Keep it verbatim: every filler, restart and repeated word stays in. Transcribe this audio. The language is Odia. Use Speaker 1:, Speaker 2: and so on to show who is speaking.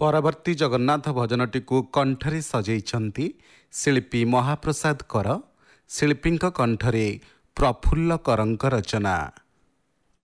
Speaker 1: ପରବର୍ତ୍ତୀ ଜଗନ୍ନାଥ ଭଜନଟିକୁ କଣ୍ଠରେ ସଜେଇଛନ୍ତି ଶିଳ୍ପୀ ମହାପ୍ରସାଦ କର। ଶିଳ୍ପୀଙ୍କ କଣ୍ଠରେ ପ୍ରଫୁଲ୍ଲ କରଙ୍କ ରଚନା।